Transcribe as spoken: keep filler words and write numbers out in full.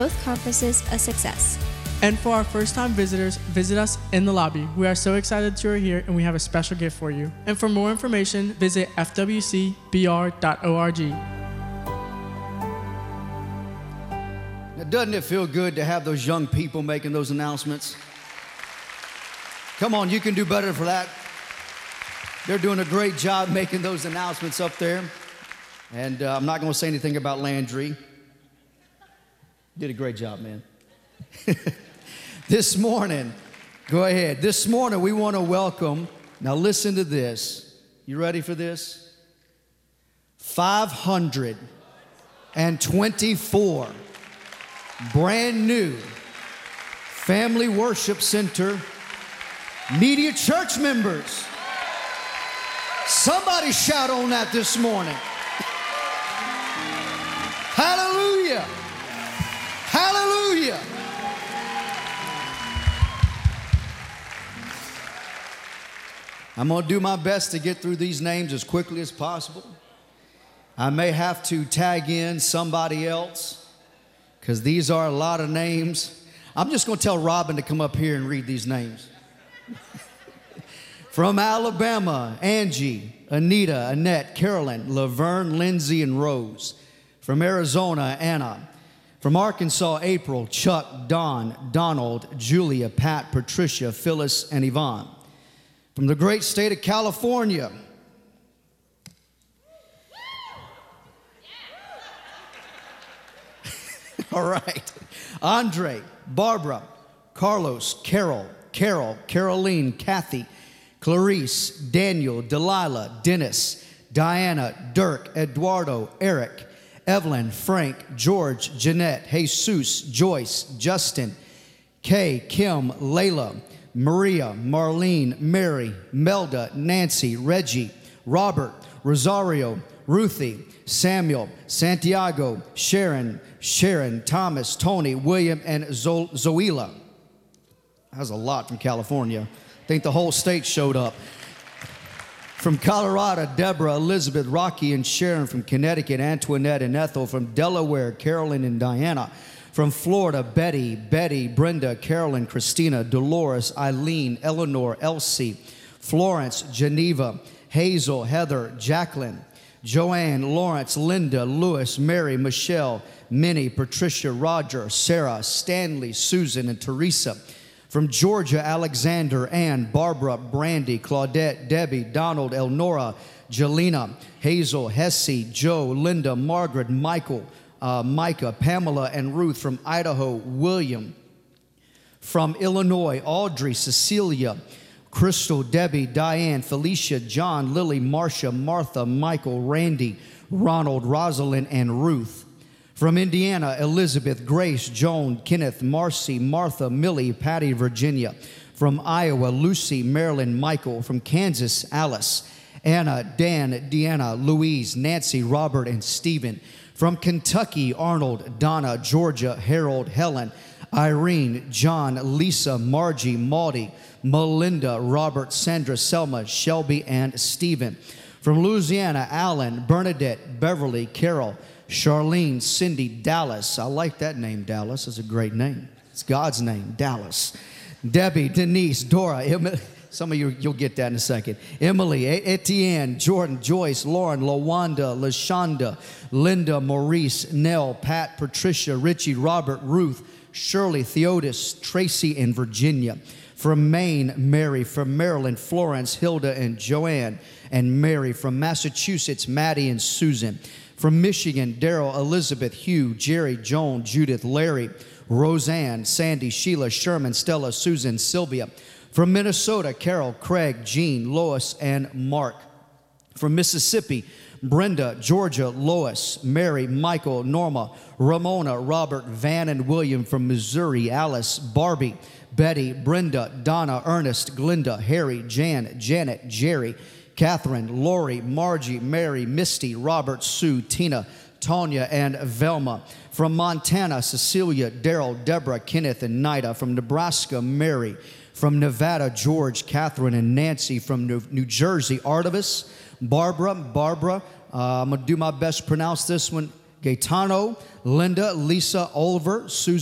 both conferences a success. And for our first-time visitors, visit us in the lobby. We are so excited that you are here, and we have a special gift for you. And for more information, visit f w c b r dot org. Now, doesn't it feel good to have those young people making those announcements? Come on, you can do better for that. They're doing a great job making those announcements up there. And uh, I'm not going to say anything about Landry. Did a great job, man. This morning, go ahead. This morning, we want to welcome, now listen to this. You ready for this? five hundred twenty-four brand new Family Worship Center media church members. Somebody shout on that this morning. Hallelujah. Hallelujah. I'm going to do my best to get through these names as quickly as possible. I may have to tag in somebody else because these are a lot of names. I'm just going to tell Robin to come up here and read these names. From Alabama, Angie, Anita, Annette, Carolyn, Laverne, Lindsay, and Rose. From Arizona, Anna. From Arkansas, April, Chuck, Don, Donald, Julia, Pat, Patricia, Phyllis, and Yvonne. From the great state of California, all right, Andre, Barbara, Carlos, Carol, Carol, Caroline, Kathy, Clarice, Daniel, Delilah, Dennis, Diana, Dirk, Eduardo, Eric, Evelyn, Frank, George, Jeanette, Jesus, Joyce, Justin, Kay, Kim, Layla, Maria, Marlene, Mary, Melda, Nancy, Reggie, Robert, Rosario, Ruthie, Samuel, Santiago, Sharon, Sharon, Thomas, Tony, William, and Zo- Zoila. That was a lot from California. I think the whole state showed up. From Colorado, Deborah, Elizabeth, Rocky, and Sharon. From Connecticut, Antoinette and Ethel. From Delaware, Carolyn and Diana. From Florida, Betty, Betty, Brenda, Carolyn, Christina, Dolores, Eileen, Eleanor, Elsie, Florence, Geneva, Hazel, Heather, Jacqueline, Joanne, Lawrence, Linda, Lewis, Mary, Michelle, Minnie, Patricia, Roger, Sarah, Stanley, Susan, and Teresa. From Georgia, Alexander, Ann, Barbara, Brandy, Claudette, Debbie, Donald, Elnora, Jelena, Hazel, Hesse, Joe, Linda, Margaret, Michael, uh, Micah, Pamela, and Ruth. From Idaho, William. From Illinois, Audrey, Cecilia, Crystal, Debbie, Diane, Felicia, John, Lily, Marcia, Martha, Michael, Randy, Ronald, Rosalind, and Ruth. From Indiana, Elizabeth, Grace, Joan, Kenneth, Marcy, Martha, Millie, Patty, Virginia. From Iowa, Lucy, Marilyn, Michael. From Kansas, Alice, Anna, Dan, Deanna, Louise, Nancy, Robert, and Stephen. From Kentucky, Arnold, Donna, Georgia, Harold, Helen, Irene, John, Lisa, Margie, Maudie, Melinda, Robert, Sandra, Selma, Shelby, and Stephen. From Louisiana, Alan, Bernadette, Beverly, Carol, Charlene, Cindy, Dallas. I like that name, Dallas. It's a great name. It's God's name, Dallas. Debbie, Denise, Dora, Emily. Some of you, you'll get that in a second. Emily, Etienne, Jordan, Joyce, Lauren, LaWanda, LaShonda, Linda, Maurice, Nell, Pat, Patricia, Richie, Robert, Ruth, Shirley, Theodis, Tracy, and Virginia. From Maine, Mary. From Maryland, Florence, Hilda, and Joanne, and Mary. From Massachusetts, Maddie and Susan. From Michigan, Daryl, Elizabeth, Hugh, Jerry, Joan, Judith, Larry, Roseanne, Sandy, Sheila, Sherman, Stella, Susan, Sylvia. From Minnesota, Carol, Craig, Jean, Lois, and Mark. From Mississippi, Brenda, Georgia, Lois, Mary, Michael, Norma, Ramona, Robert, Van, and William. From Missouri, Alice, Barbie, Betty, Brenda, Donna, Ernest, Glinda, Harry, Jan, Janet, Jerry, Catherine, Lori, Margie, Mary, Misty, Robert, Sue, Tina, Tanya, and Velma. From Montana, Cecilia, Daryl, Deborah, Kenneth, and Nida. From Nebraska, Mary. From Nevada, George, Catherine, and Nancy. From New, New Jersey, Artemis, Barbara, Barbara. Uh, I'm going to do my best to pronounce this one. Gaetano, Linda, Lisa, Oliver, Susan.